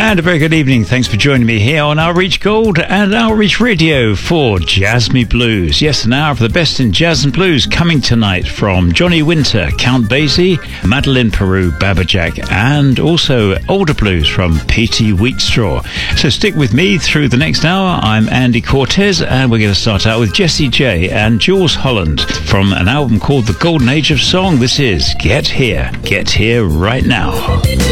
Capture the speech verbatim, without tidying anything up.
And a very good evening. Thanks for joining me here on Outreach Gold and Outreach Radio for Jazz Me Blues. Yes, an hour of the best in jazz and blues coming tonight from Johnny Winter, Count Basie, Madeleine Peru, Babajack, and also older blues from P T Wheatstraw. So stick with me through the next hour. I'm Andy Cortez, and we're going to start out with Jessie J and Jules Holland from an album called The Golden Age of Song. This is Get Here, Get Here Right Now.